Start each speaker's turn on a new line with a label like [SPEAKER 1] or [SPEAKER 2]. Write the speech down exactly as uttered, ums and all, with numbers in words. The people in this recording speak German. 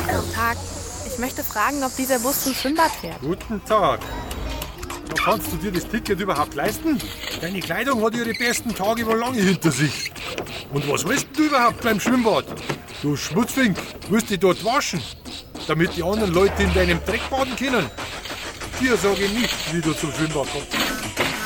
[SPEAKER 1] Guten Tag. Ich möchte fragen, ob dieser Bus zum Schwimmbad fährt.
[SPEAKER 2] Guten Tag. Da kannst du dir das Ticket überhaupt leisten? Deine Kleidung hat ihre besten Tage wohl lange hinter sich. Und was willst du überhaupt beim Schwimmbad? Du Schmutzfink, willst dich dort waschen, damit die anderen Leute in deinem Dreck baden können? Dir sage ich nicht, wie du zum Schwimmbad kommst.